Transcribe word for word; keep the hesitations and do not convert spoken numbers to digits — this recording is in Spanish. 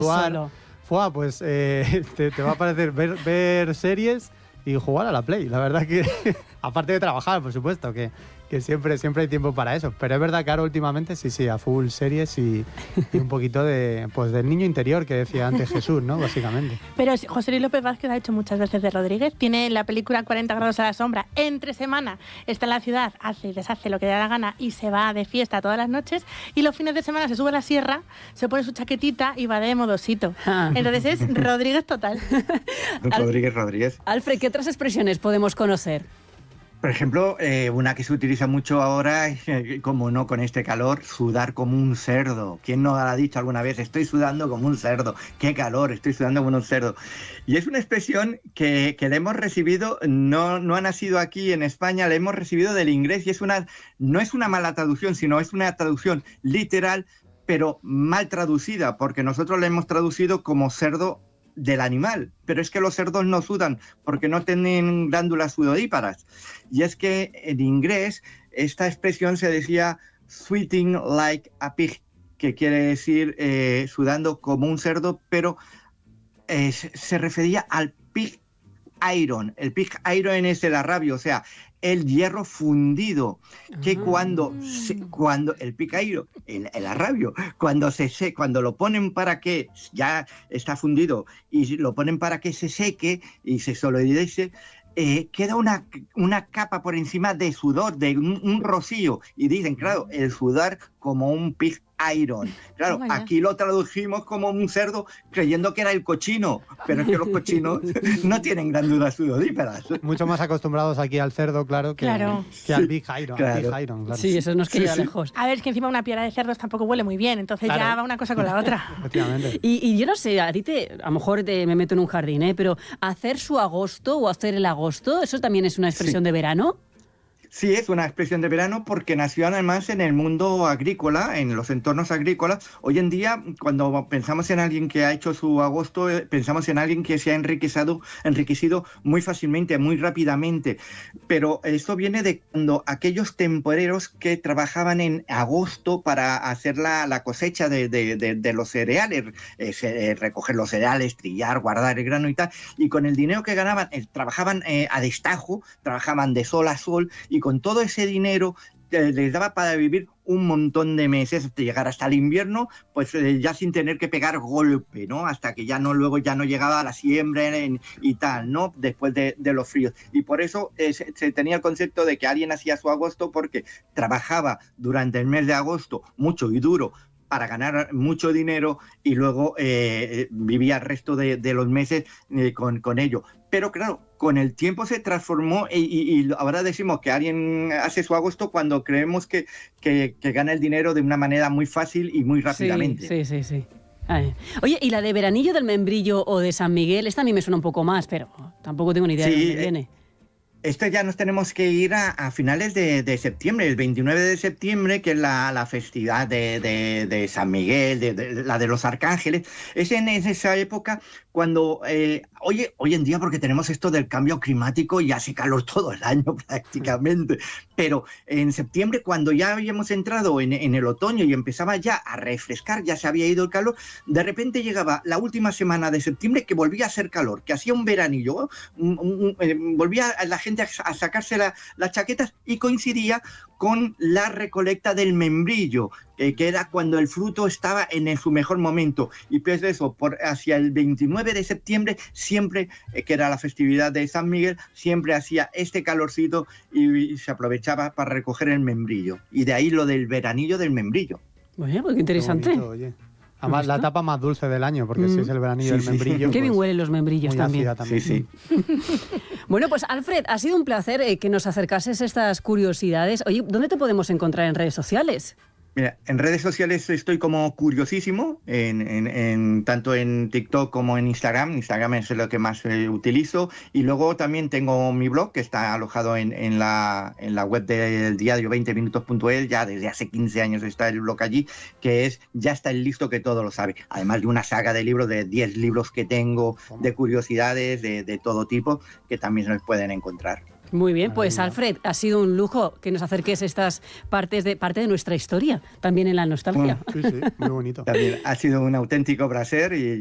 Solo. Fua, pues eh, te, te va a parecer ver, ver series y jugar a la Play. La verdad que, aparte de trabajar, por supuesto, que, que siempre, siempre hay tiempo para eso. Pero es verdad que ahora últimamente sí, sí, a full series y, y un poquito de, pues, del niño interior que decía antes Jesús, ¿no? Básicamente. Pero José Luis López Vázquez ha hecho muchas veces de Rodríguez. Tiene la película cuarenta grados a la sombra. Entre semana está en la ciudad, hace y deshace lo que le da la gana y se va de fiesta todas las noches. Y los fines de semana se sube a la sierra, se pone su chaquetita y va de modosito. Entonces es Rodríguez total. Rodríguez, Rodríguez. Alfred, ¿qué otras expresiones podemos conocer? Por ejemplo, eh, una que se utiliza mucho ahora, eh, como no con este calor, sudar como un cerdo. ¿Quién no ha dicho alguna vez, estoy sudando como un cerdo? ¡Qué calor! Estoy sudando como un cerdo. Y es una expresión que, que la hemos recibido, no, no ha nacido aquí en España, la hemos recibido del inglés y es una, no es una mala traducción, sino es una traducción literal, pero mal traducida, porque nosotros la hemos traducido como cerdo del animal, pero es que los cerdos no sudan porque no tienen glándulas sudoríparas. Y es que en inglés esta expresión se decía sweating like a pig, que quiere decir eh, sudando como un cerdo, pero eh, se refería al pig iron. El pig iron es el arrabio, o sea, el hierro fundido, que ah. cuando, se, cuando el pig iron, el, el arrabio, cuando se, se cuando lo ponen para que ya está fundido y lo ponen para que se seque y se solidarice, eh, queda una, una capa por encima de sudor, de un, un rocío, y dicen, claro, el sudar como un pig iron. Claro, oh, aquí lo tradujimos como un cerdo creyendo que era el cochino, pero es que los cochinos no tienen glándulas sudoríparas. Mucho más acostumbrados aquí al cerdo, claro, que, claro. que al big iron. Claro. Al big iron, claro. Sí, eso nos queda sí, lejos. Sí. A ver, es que encima una piara de cerdos tampoco huele muy bien, entonces claro. ya va una cosa con la otra. Efectivamente. Y, y yo no sé, a ti te, a lo mejor te, me meto en un jardín, ¿eh? Pero hacer su agosto o hacer el agosto, ¿eso también es una expresión sí. de verano? Sí, es una expresión de verano porque nació además en el mundo agrícola, en los entornos agrícolas. Hoy en día, cuando pensamos en alguien que ha hecho su agosto, pensamos en alguien que se ha enriquecido, enriquecido muy fácilmente, muy rápidamente. Pero esto viene de cuando aquellos temporeros que trabajaban en agosto para hacer la, la cosecha de, de, de, de los cereales, eh, recoger los cereales, trillar, guardar el grano y tal, y con el dinero que ganaban, eh, trabajaban eh, a destajo, trabajaban de sol a sol, y con todo ese dinero eh, les daba para vivir un montón de meses, hasta llegar hasta el invierno, pues eh, ya sin tener que pegar golpe, ¿no? Hasta que ya no, luego ya no llegaba la siembra en, y tal, ¿no? Después de, de los fríos. Y por eso eh, se, se tenía el concepto de que alguien hacía su agosto porque trabajaba durante el mes de agosto mucho y duro para ganar mucho dinero y luego eh, vivía el resto de, de los meses eh, con, con ello. Pero claro, con el tiempo se transformó y, y, y ahora decimos que alguien hace su agosto cuando creemos que, que, que gana el dinero de una manera muy fácil y muy rápidamente. Sí, sí, sí. sí. Ay. Oye, ¿y la de Veranillo del Membrillo o de San Miguel? Esta a mí me suena un poco más, pero tampoco tengo ni idea sí, de dónde viene. Eh, Esto ya nos tenemos que ir a, a finales de, de septiembre, el veintinueve de septiembre, que es la, la festividad de, de, de San Miguel, de, de, la de los arcángeles. Es en esa época cuando, eh, oye, hoy en día porque tenemos esto del cambio climático y hace calor todo el año prácticamente, pero en septiembre cuando ya habíamos entrado en, en el otoño y empezaba ya a refrescar, ya se había ido el calor, de repente llegaba la última semana de septiembre que volvía a hacer calor, que hacía un veranillo, un, un, un, volvía la gente a sacarse la, las chaquetas y coincidía con la recolecta del membrillo, eh, que era cuando el fruto estaba en su mejor momento. Y pues eso, por hacia el veintinueve de septiembre, siempre, eh, que era la festividad de San Miguel, siempre hacía este calorcito y, y se aprovechaba para recoger el membrillo. Y de ahí lo del veranillo del membrillo. Oye, pues qué interesante. Qué bonito, oye. Además, la etapa más dulce del año, porque mm. si es el veranillo sí, del sí. membrillo... Qué bien pues, huelen los membrillos también. también. Sí, sí. Bueno, pues Alfred, ha sido un placer eh, que nos acercases estas curiosidades. Oye, ¿dónde te podemos encontrar en redes sociales? Mira, en redes sociales estoy como curiosísimo, en, en, en, tanto en TikTok como en Instagram. Instagram es lo que más eh, utilizo. Y luego también tengo mi blog, que está alojado en, en, la, en la web del diario veinte minutos punto es. Ya desde hace quince años está el blog allí, que es Ya está el listo que todo lo sabe. Además de una saga de libros, de diez libros que tengo, de curiosidades de, de todo tipo, que también se pueden encontrar. Muy bien, pues Maravilla. Alfred, ha sido un lujo que nos acerques estas partes de parte de nuestra historia, también en la nostalgia. Sí, sí, muy bonito. También ha sido un auténtico placer y